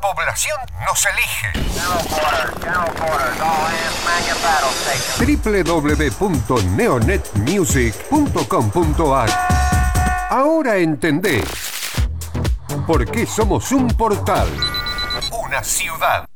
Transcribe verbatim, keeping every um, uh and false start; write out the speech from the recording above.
población nos elige. doble u doble u doble u punto neonet music punto com punto a r. Ahora entendés por qué somos un portal, una ciudad.